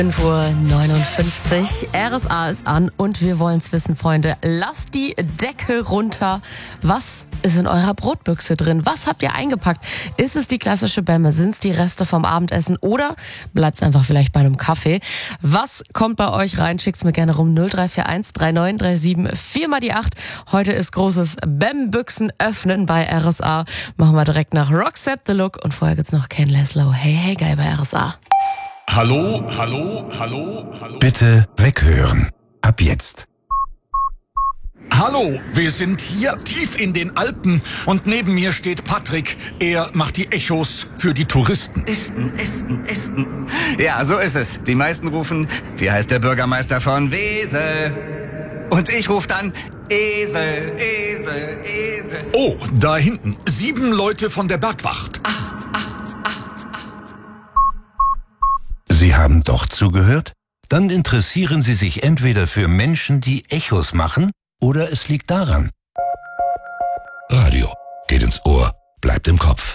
5:59 Uhr, RSA ist an und wir wollen's wissen, Freunde. Lasst die Decke runter. Was ist in eurer Brotbüchse drin? Was habt ihr eingepackt? Ist es die klassische Bämme? Sind's die Reste vom Abendessen? Oder bleibt's einfach vielleicht bei einem Kaffee? Was kommt bei euch rein? Schickt's mir gerne rum. 0341 3937 4x8. Heute ist großes Bäm-Büchsen öffnen bei RSA. Machen wir direkt nach Roxette the Look und vorher gibt's noch Ken Laszlo. Hey, hey, geil bei RSA. Hallo, hallo, hallo, hallo. Bitte weghören. Ab jetzt. Hallo, wir sind hier tief in den Alpen und neben mir steht Patrick. Er macht die Echos für die Touristen. Esten. Ja, so ist es. Die meisten rufen, wie heißt der Bürgermeister von Wesel? Und ich rufe dann, Esel. Oh, da hinten. 7 Leute von der Bergwacht. Sie haben doch zugehört? Dann interessieren Sie sich entweder für Menschen, die Echos machen, oder es liegt daran. Radio geht ins Ohr, bleibt im Kopf.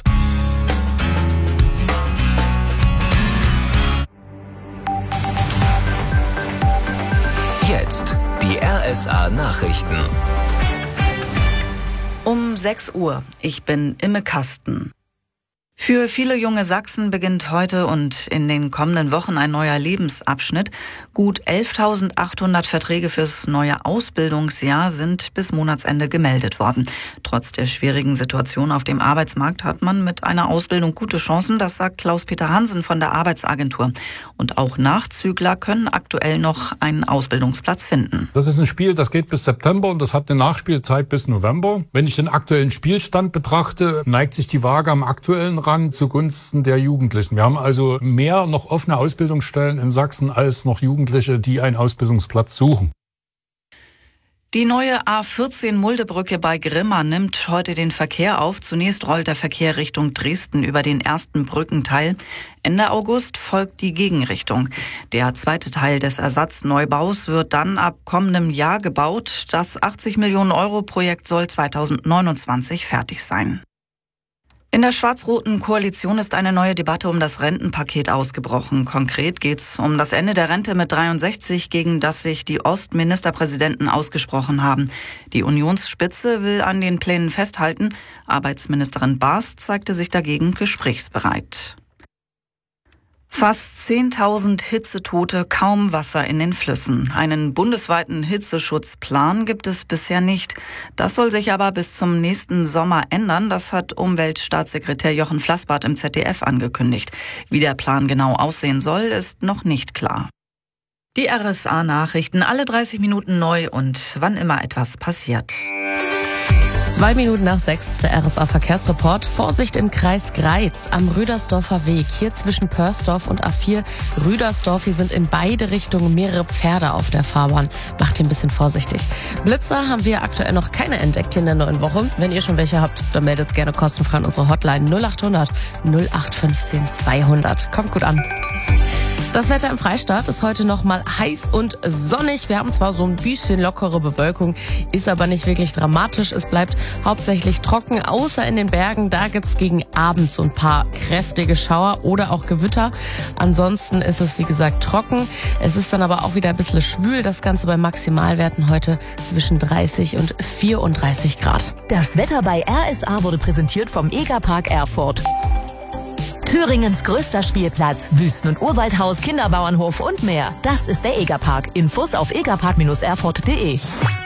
Jetzt die RSA Nachrichten. Um 6 Uhr. Ich bin Imme Kasten. Für viele junge Sachsen beginnt heute und in den kommenden Wochen ein neuer Lebensabschnitt. Gut 11.800 Verträge fürs neue Ausbildungsjahr sind bis Monatsende gemeldet worden. Trotz der schwierigen Situation auf dem Arbeitsmarkt hat man mit einer Ausbildung gute Chancen, das sagt Klaus-Peter Hansen von der Arbeitsagentur. Und auch Nachzügler können aktuell noch einen Ausbildungsplatz finden. Das ist ein Spiel, das geht bis September und das hat eine Nachspielzeit bis November. Wenn ich den aktuellen Spielstand betrachte, neigt sich die Waage am aktuellen Rang zugunsten der Jugendlichen. Wir haben also mehr noch offene Ausbildungsstellen in Sachsen als noch Jugendliche, die einen Ausbildungsplatz suchen. Die neue A14 Muldebrücke bei Grimma nimmt heute den Verkehr auf. Zunächst rollt der Verkehr Richtung Dresden über den ersten Brückenteil. Ende August folgt die Gegenrichtung. Der zweite Teil des Ersatzneubau's wird dann ab kommendem Jahr gebaut. Das 80 Millionen Euro Projekt soll 2029 fertig sein. In der schwarz-roten Koalition ist eine neue Debatte um das Rentenpaket ausgebrochen. Konkret geht es um das Ende der Rente mit 63, gegen das sich die Ostministerpräsidenten ausgesprochen haben. Die Unionsspitze will an den Plänen festhalten. Arbeitsministerin Baas zeigte sich dagegen gesprächsbereit. Fast 10.000 Hitzetote, kaum Wasser in den Flüssen. Einen bundesweiten Hitzeschutzplan gibt es bisher nicht. Das soll sich aber bis zum nächsten Sommer ändern. Das hat Umweltstaatssekretär Jochen Flassbart im ZDF angekündigt. Wie der Plan genau aussehen soll, ist noch nicht klar. Die RSA-Nachrichten alle 30 Minuten neu und wann immer etwas passiert. 2 Minuten nach 6, der RSA-Verkehrsreport. Vorsicht im Kreis Greiz am Rüdersdorfer Weg. Hier zwischen Pörsdorf und A4 Rüdersdorf. Hier sind in beide Richtungen mehrere Pferde auf der Fahrbahn. Macht ihr ein bisschen vorsichtig. Blitzer haben wir aktuell noch keine entdeckt hier in der neuen Woche. Wenn ihr schon welche habt, dann meldet es gerne kostenfrei an unsere Hotline 0800 0815 200. Kommt gut an. Das Wetter im Freistaat ist heute noch mal heiß und sonnig. Wir haben zwar so ein bisschen lockere Bewölkung, ist aber nicht wirklich dramatisch. Es bleibt hauptsächlich trocken, außer in den Bergen. Da gibt's gegen Abend so ein paar kräftige Schauer oder auch Gewitter. Ansonsten ist es, wie gesagt, trocken. Es ist dann aber auch wieder ein bisschen schwül. Das Ganze bei Maximalwerten heute zwischen 30 und 34 Grad. Das Wetter bei RSA wurde präsentiert vom Egerpark Erfurt. Thüringens größter Spielplatz, Wüsten- und Urwaldhaus, Kinderbauernhof und mehr. Das ist der Egerpark. Infos auf egerpark-erfurt.de.